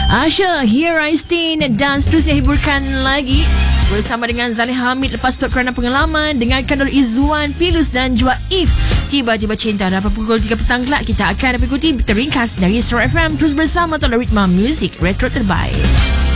Asha, Here Einstein dan seterusnya hiburkan lagi bersama dengan Zalih Hamid. Lepas tu kerana pengalaman, dengarkan dulu Izzuan, Pilus dan Jua If, Tiba-tiba Cinta. Dapat pukul 3 petang kelak kita akan ikuti teringkas dari Astro FM. Terus bersama Tola Ritma Music Retro terbaik.